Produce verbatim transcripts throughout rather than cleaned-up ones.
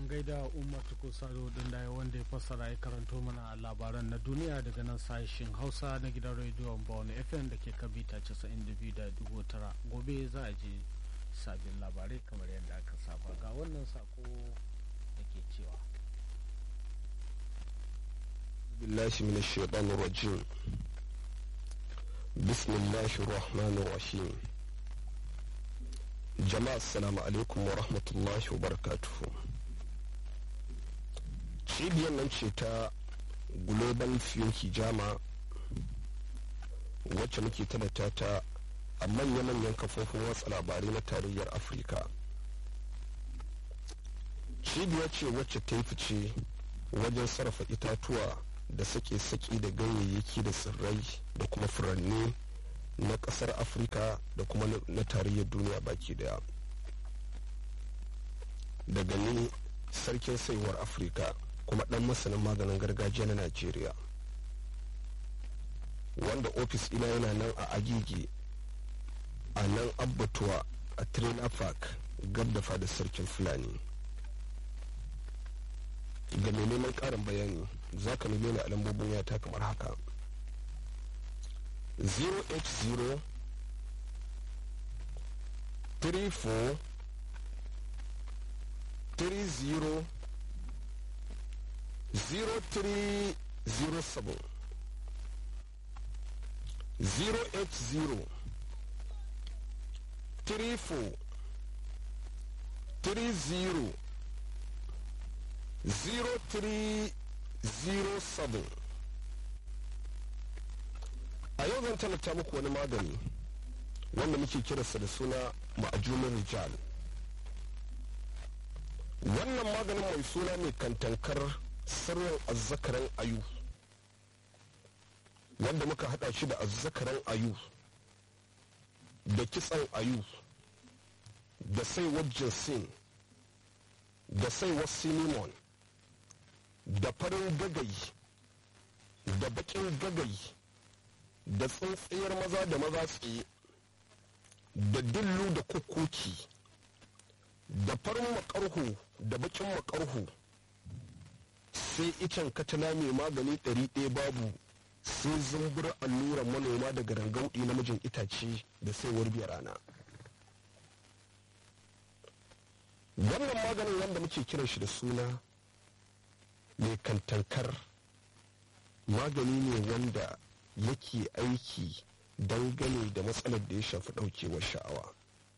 an gaida Umar Tukur Sado din da wanda ya fassara ya karanto mana labaran na duniya daga nan sashen Hausa na gidan rediyon Bawon F M da ke kabita casa'in da biyu da digo tara. Gobe za a je sabbin labarai kamar yadda aka saba. Ga wannan sako da ke cewa billahi minash shaitanir rajim. Bismillahir rahmanir rahim. Jama'a assalamu alaikum wa rahmatullahi wa barakatuhu. Cibiyar nan ce ta Global Fuel Hijama wacce muke talata ta a manya-manyan kafofin watsa labarai na tarayyar Afirka. Cibiyar ce wacce ta yi fice wajen sarrafa itatuwa da sake-sake da ganyayyaki da tsirrai da kuma furanni na kasar Afirka da kuma na tarayyar duniya baki daya. Daga ni sarkin saiwar Afirka kuma dan masanin maganin gargajiya na Najeriya, wanda ofis ina yana nan a Agege a nan Abbatuwa a Trailer Park gab da fadar sarkin Fulani. Ga mai neman karin bayani za ka nemi ni a lambobin yata kamar haka: zero eight zero three four three zero zero three zero seven zero eight zero three four three zero zero three zero seven. A yau zan talata muku wani magani wanda muke kiransa da suna ma'ajunin rijal. Wannan maganin mai suna mai kantankar sirrin azzakaran ayu, wanda muka hada shi da azzakaran ayu da kitsan ayu da saiwar jinsin da saiwar cinnamon da farin gagayi da bakin gagayi da tsintsiyar maza da maza tsaye da dillu da kukuki da farin makarhu da bakin makarhu, sai icen katana mai magani ɗari ɗaya babu, sai zumbur alluran manoma daga rangauɗi namijin itace da saiwar biya rana. Wannan maganin wanda muke kiran shi da suna mai kantankar magani ne wanda yake aiki dangane da matsalar da ya shafi ɗaukewar sha'awa.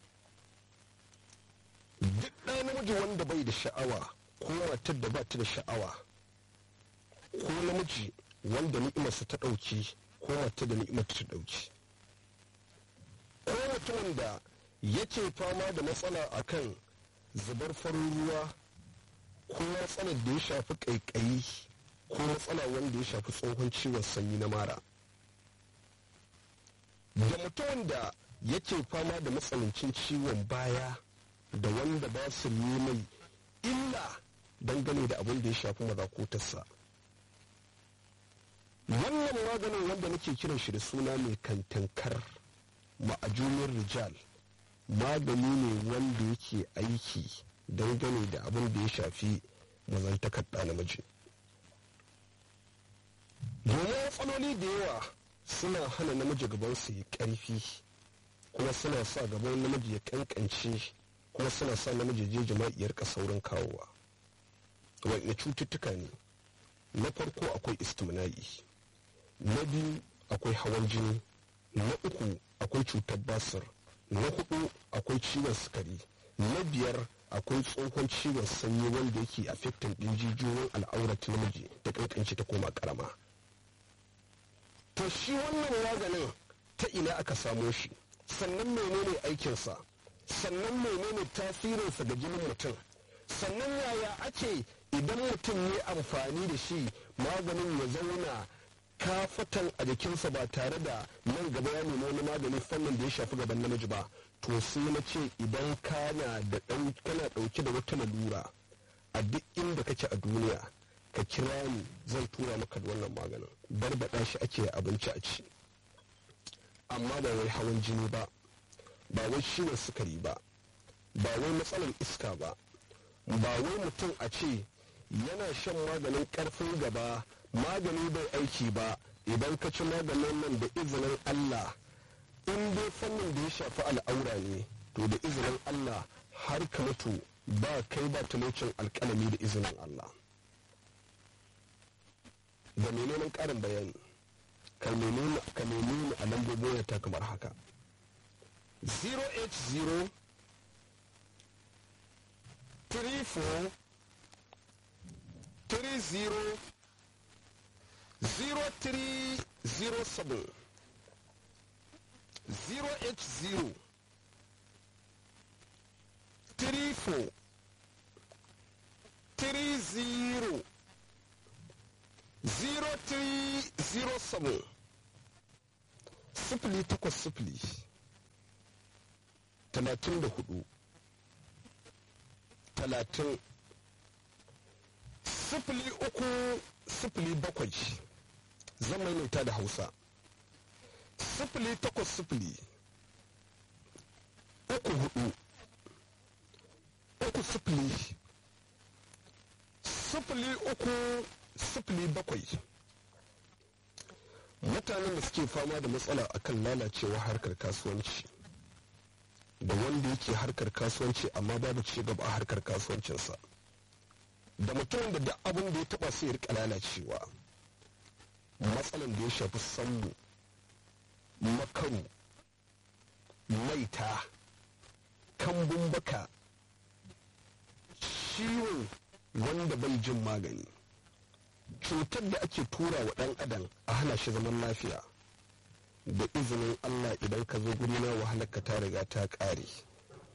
Duk ɗaya namiji wanda bai da sha'awa ko matar da ba ta da sha'awa, ko namiji wanda ni'imarsa ta ɗauki ko matar da ni'imar ta ɗauki, ko mutumin da yake fama da matsala akan zubar farin ruwa ko matsalar da ya shafi ƙaiƙayi ko matsala wanda ya shafi tsohon ciwon sanyi na mara, da mutumin da yake fama da matsanancin ciwon baya da wanda ba su yi mai illa dangane da abin da ya shafi mazakotarsa. Wannan maganin wanda nake kiran shi da suna mai kantankar ma'ajunin rijal magani ne wanda yake aiki dangane da abin da ya shafi mazantakar ɗa namiji. Domin matsaloli da yawa suna hana namiji gabansu ya ƙarfi, kuma suna sa gaban namiji ya kankance, kuma suna sa namiji je jama'iyar ka saurin kawowa. Wanda cututtuka ne: na farko akwai istimna'i, na biyu akwai hawan jini, na uku akwai cutar basir, na hudu akwai ciwon sukari, na biyar akwai tsohon ciwon sanyi wanda yake affecting din jijiyoyin al'aurat namiji da kankance ta koma karama. To shi wannan maganin ta ina aka samo shi, sannan menene aikinsa, sannan menene tasirinsa ga jinin mutum, sannan yaya ake idan mutum ne amfani da shi maganin ya zauna kafatan a jikinsa ba tare da nan gaba ya nemi wani magani fannin da ya shafi gaban namiji ba. To sai na ce idan kana da kana dauke da wata lalura a duk inda kake a duniya ka kira ni, zan tura maka da wannan maganin. Barbaɗa shi ake abinci a ci, amma ba wai hawan jini ba, ba wai ciwon sukari ba, ba wai matsalar iska ba, ba wai mutum a ce yana shan maganin karfin gaba magani bai aiki ba, idan ka ci maganin nan da izinin Allah in dai fannin da ya shafi al'aura ne to da izinin Allah har ka mutu ba kai ba talaucin alkalami da izinin Allah. Da mai neman ƙarin bayani ka nemi a lambobin ta kamar haka zero eight zero three four three zero zero three zero seven zero eight zero three four three zero zero three zero seven sifili takwas sifili talatin da hudu talatin sifili uku sifili bakwai zan maimaita da Hausa sifili takwas sifili uku hudu uku sifili sifili uku sifili bakwai. Mutanen da suke fama da matsala akan lalacewa harkar kasuwanci da wanda yake harkar kasuwanci amma babu ci gaba a harkar kasuwancinsa, da mutumin da duk abin da ya taba sai ya rika lalacewa, matsalan da ya shafi sammu, makaru, maita, kambun baka, ciwon wanda bai jin magani, cutar da ake tura wa ɗan adam a hana shi zaman lafiya, da izinin Allah idan ka zo gurina wahalarka ta riga ta ƙare.